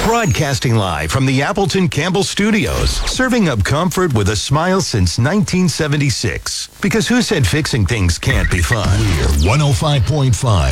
Broadcasting live from the Appleton Campbell Studios, serving up comfort with a smile since 1976. Because who said fixing things can't be fun? We're 105.5.